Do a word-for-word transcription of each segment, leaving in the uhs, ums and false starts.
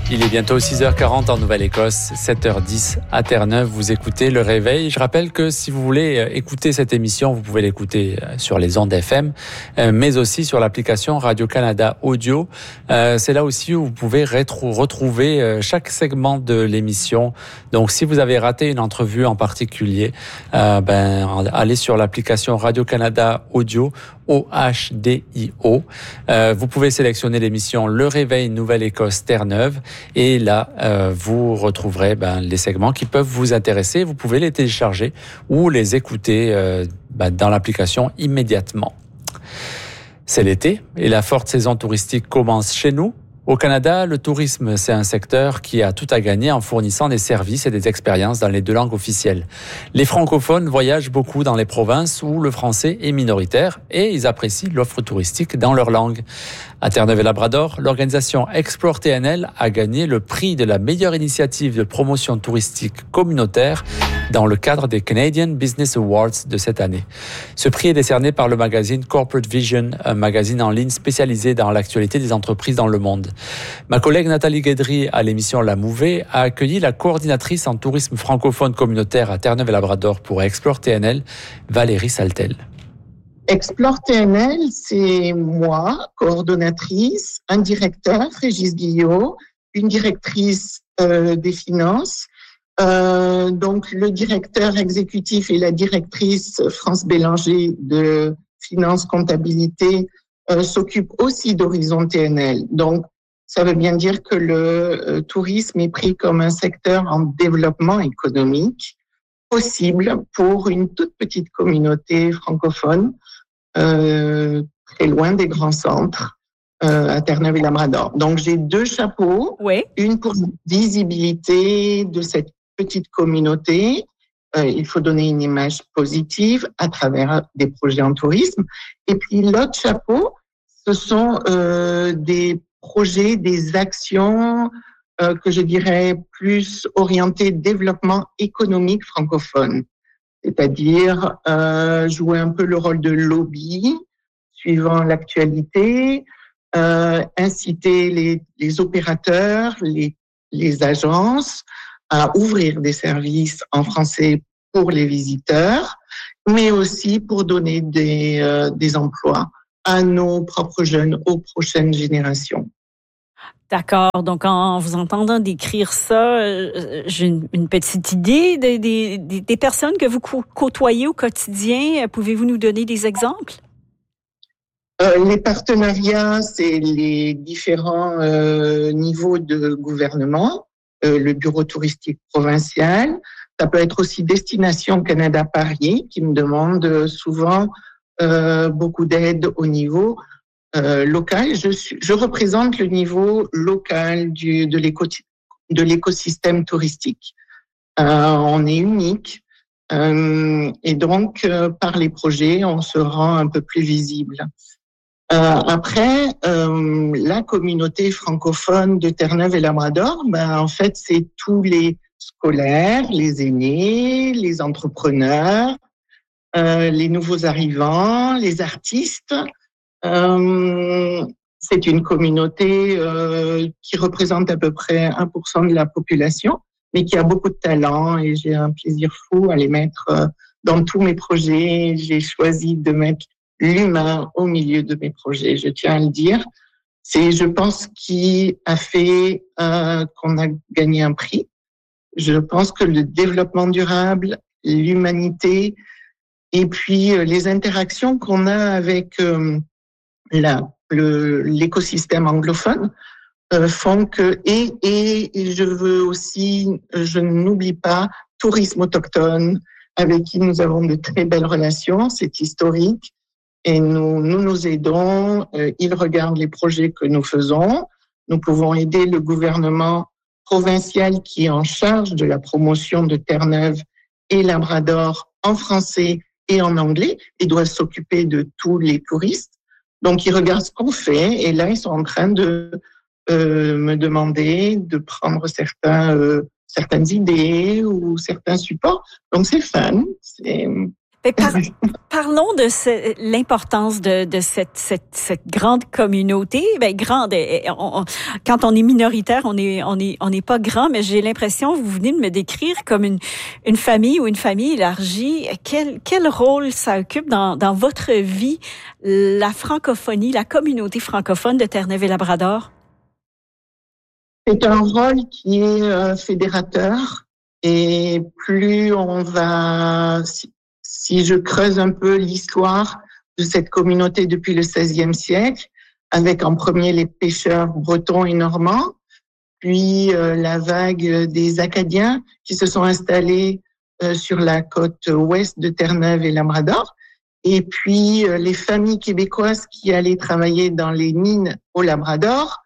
Il est bientôt six heures quarante en Nouvelle-Écosse, sept heures dix à Terre-Neuve. Vous écoutez Le Réveil. Je rappelle que si vous voulez écouter cette émission, vous pouvez l'écouter sur les ondes F M, mais aussi sur l'application Radio-Canada Audio. C'est là aussi où vous pouvez rétro- retrouver chaque segment de l'émission. Donc, si vous avez raté une entrevue en particulier, euh, ben, allez sur l'application Radio-Canada Audio, O H D I O. Euh, vous pouvez sélectionner l'émission Le Réveil Nouvelle-Écosse Terre-Neuve. Et là, euh, vous retrouverez ben, les segments qui peuvent vous intéresser. Vous pouvez les télécharger ou les écouter euh, ben, dans l'application immédiatement. C'est l'été et la forte saison touristique commence chez nous. Au Canada, le tourisme, c'est un secteur qui a tout à gagner en fournissant des services et des expériences dans les deux langues officielles. Les francophones voyagent beaucoup dans les provinces où le français est minoritaire et ils apprécient l'offre touristique dans leur langue. À Terre-Neuve et Labrador, l'organisation Explore T N L a gagné le prix de la meilleure initiative de promotion touristique communautaire dans le cadre des Canadian Business Awards de cette année. Ce prix est décerné par le magazine Corporate Vision, un magazine en ligne spécialisé dans l'actualité des entreprises dans le monde. Ma collègue Nathalie Guédry, à l'émission La Mouvée, a accueilli la coordinatrice en tourisme francophone communautaire à Terre-Neuve et Labrador pour Explore T N L, Valérie Saltel. Explore T N L, c'est moi, coordonnatrice, un directeur, Régis Guillot, une directrice euh, des finances. Euh, donc, le directeur exécutif et la directrice France Bélanger de finance comptabilité euh, s'occupent aussi d'Horizon T N L. Donc, ça veut bien dire que le euh, tourisme est pris comme un secteur en développement économique possible pour une toute petite communauté francophone euh, très loin des grands centres euh, à Terre-Neuve et Labrador. Donc, j'ai deux chapeaux. Oui. Une pour la visibilité de cette petite communauté. Euh, il faut donner une image positive à travers des projets en tourisme. Et puis, l'autre chapeau, ce sont euh, des projets, des actions euh, que je dirais plus orientées développement économique francophone. C'est-à-dire euh, jouer un peu le rôle de lobby, suivant l'actualité, euh, inciter les, les opérateurs, les, les agences à ouvrir des services en français pour les visiteurs, mais aussi pour donner des, euh, des emplois à nos propres jeunes, aux prochaines générations. D'accord. Donc, en vous entendant décrire ça, euh, j'ai une, une petite idée des, des, des personnes que vous côtoyez au quotidien. Pouvez-vous nous donner des exemples? Euh, les partenariats, c'est les différents euh, niveaux de gouvernement, euh, le bureau touristique provincial. Ça peut être aussi Destination Canada Paris, qui me demande souvent euh, beaucoup d'aide au niveau Euh, local. Je, suis, je représente le niveau local du, de, l'éco, de l'écosystème touristique. Euh, on est unique euh, et donc euh, par les projets, on se rend un peu plus visible. Euh, après, euh, la communauté francophone de Terre-Neuve et Labrador, ben, en fait, c'est tous les scolaires, les aînés, les entrepreneurs, euh, les nouveaux arrivants, les artistes. Euh, c'est une communauté euh, qui représente à peu près un pour cent de la population, mais qui a beaucoup de talent et j'ai un plaisir fou à les mettre euh, dans tous mes projets. J'ai choisi de mettre l'humain au milieu de mes projets, je tiens à le dire. C'est, je pense, qui a fait euh, qu'on a gagné un prix. Je pense que le développement durable, l'humanité et puis euh, les interactions qu'on a avec euh, La, le, l'écosystème anglophone euh, font que et, et et je veux aussi je n'oublie pas tourisme autochtone avec qui nous avons de très belles relations, c'est historique et nous nous nous aidons, euh, ils regardent les projets que nous faisons, nous pouvons aider le gouvernement provincial qui est en charge de la promotion de Terre-Neuve et Labrador en français et en anglais et doit s'occuper de tous les touristes. Donc, ils regardent ce qu'on fait et là, ils sont en train de euh, me demander de prendre certains, euh, certaines idées ou certains supports. Donc, c'est fun. C'est... Mais par, parlons de ce, l'importance de, de cette, cette, cette grande communauté. Ben grande. On, on, quand on est minoritaire, on est, on est, on n'est pas grand, mais j'ai l'impression, vous venez de me décrire comme une, une famille ou une famille élargie. Quel, quel rôle ça occupe dans, dans votre vie, la francophonie, la communauté francophone de Terre-Neuve et Labrador? C'est un rôle qui est euh, fédérateur, et plus on va, si, si je creuse un peu l'histoire de cette communauté depuis le seizième siècle, avec en premier les pêcheurs bretons et normands, puis euh, la vague des Acadiens qui se sont installés euh, sur la côte ouest de Terre-Neuve et Labrador, et puis euh, les familles québécoises qui allaient travailler dans les mines au Labrador,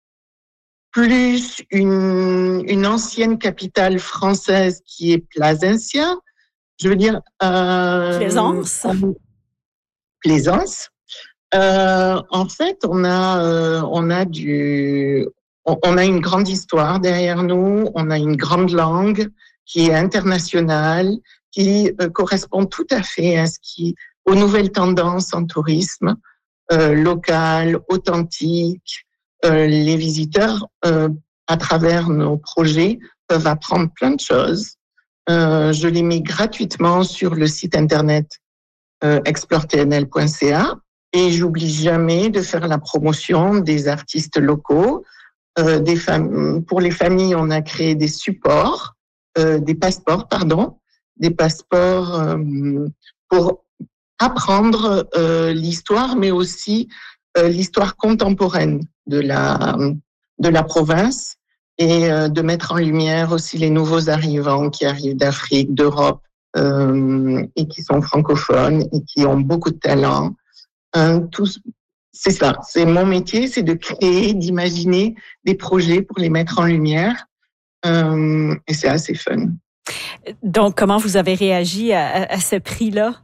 plus une, une ancienne capitale française qui est Plasencia, je veux dire... Euh, Plaisance. Euh, Plaisance. Euh, en fait, on a, euh, on a du, on, on a une grande histoire derrière nous, on a une grande langue qui est internationale, qui euh, correspond tout à fait à ce qui, aux nouvelles tendances en tourisme, euh, local, authentique. Euh, les visiteurs, euh, à travers nos projets, peuvent apprendre plein de choses. Euh, je les mets gratuitement sur le site internet euh, explore t n l point c a, et j'oublie jamais de faire la promotion des artistes locaux. Euh, des fam- pour les familles, on a créé des supports, euh, des passeports, pardon, des passeports euh, pour apprendre euh, l'histoire, mais aussi euh, l'histoire contemporaine de la de la province, et euh, de mettre en lumière aussi les nouveaux arrivants qui arrivent d'Afrique, d'Europe, euh, et qui sont francophones et qui ont beaucoup de talent. Euh, tous, c'est ça, c'est mon métier, c'est de créer, d'imaginer des projets pour les mettre en lumière, euh, et c'est assez fun. Donc, comment vous avez réagi à, à ce prix-là?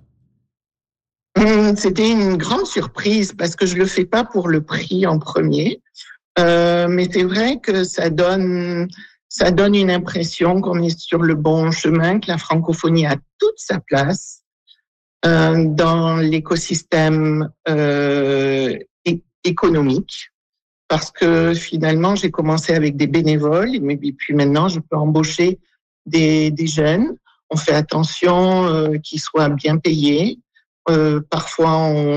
C'était une grande surprise parce que je le fais pas pour le prix en premier, euh, mais c'est vrai que ça donne, ça donne une impression qu'on est sur le bon chemin, que la francophonie a toute sa place euh, dans l'écosystème euh, é- économique, parce que finalement j'ai commencé avec des bénévoles, mais puis maintenant je peux embaucher des, des jeunes. On fait attention euh, qu'ils soient bien payés. Euh, parfois,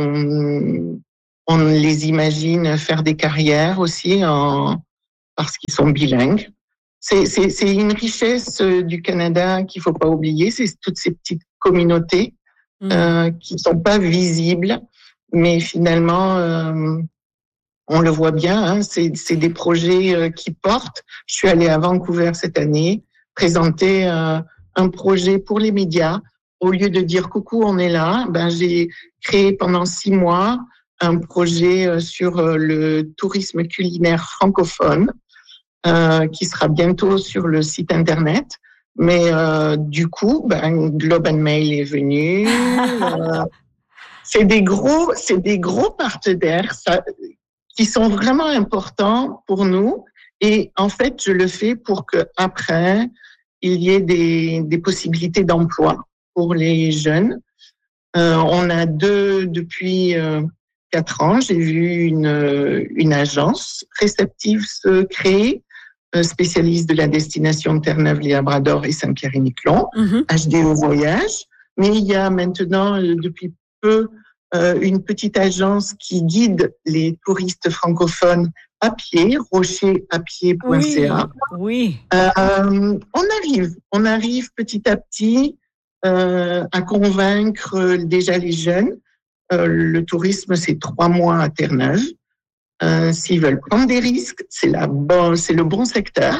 on, on les imagine faire des carrières aussi en, parce qu'ils sont bilingues. C'est, c'est, c'est une richesse du Canada qu'il faut pas oublier. C'est toutes ces petites communautés mmh. euh, qui sont pas visibles, mais finalement, euh, on le voit bien. Hein, c'est, c'est des projets euh, qui portent. Je suis allée à Vancouver cette année présenter euh, un projet pour les médias. Au lieu de dire coucou, on est là, ben j'ai créé pendant six mois un projet sur le tourisme culinaire francophone euh, qui sera bientôt sur le site internet. Mais euh, du coup, ben Globe and Mail est venu. euh, c'est des gros, c'est des gros partenaires ça, qui sont vraiment importants pour nous. Et en fait, je le fais pour que après il y ait des, des possibilités d'emploi pour les jeunes. Euh, on a deux, depuis euh, quatre ans, j'ai vu une, une agence réceptive se créer, euh, spécialiste de la destination de Terre-Neuve, les Labrador et Saint-Pierre-et-Miquelon, mm-hmm. H D E Voyage. Mais il y a maintenant, euh, depuis peu, euh, une petite agence qui guide les touristes francophones à pied, rocher à pied point c a. Oui. oui. Euh, on arrive, on arrive petit à petit Euh, à convaincre déjà les jeunes. Euh, le tourisme, c'est trois mois à Terre-Neuve. Euh, s'ils veulent prendre des risques, c'est, la bon, c'est le bon secteur.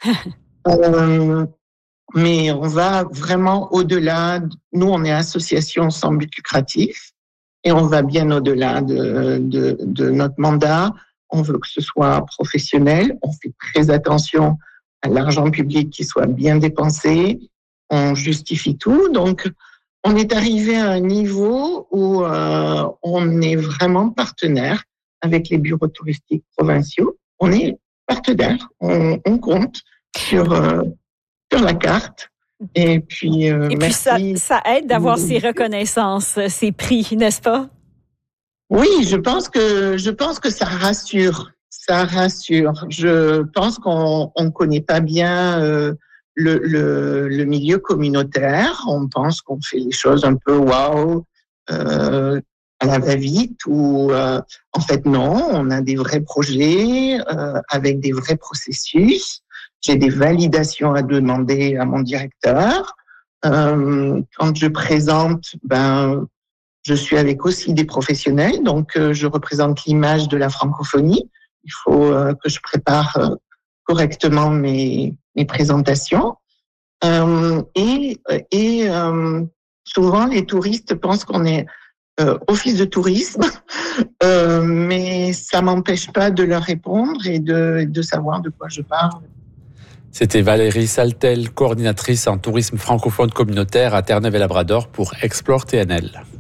euh, mais on va vraiment au-delà. Nous, on est association sans but lucratif et on va bien au-delà de, de, de notre mandat. On veut que ce soit professionnel. On fait très attention à l'argent public qui soit bien dépensé. On justifie tout. Donc, on est arrivé à un niveau où euh, on est vraiment partenaire avec les bureaux touristiques provinciaux. On est partenaire, on, on compte sur, euh, sur la carte. Et puis, euh, Et puis ça, ça aide d'avoir ces reconnaissances, ces prix, n'est-ce pas? Oui, je pense que je pense que ça rassure, ça rassure. Je pense qu'on on connaît pas bien euh, le, le le milieu communautaire. On pense qu'on fait les choses un peu waouh, euh, à la va-vite, ou euh, en fait non. On a des vrais projets euh, avec des vrais processus. J'ai des validations à demander à mon directeur. Euh, quand je présente, ben je suis avec aussi des professionnels, donc euh, je représente l'image de la francophonie. Il faut euh, que je prépare euh, correctement mes, mes présentations. Euh, et et euh, souvent, les touristes pensent qu'on est euh, office de tourisme, euh, mais ça m'empêche pas de leur répondre et de, de savoir de quoi je parle. C'était Valérie Saltel, coordinatrice en tourisme francophone communautaire à Terre-Neuve et Labrador pour Explore T N L.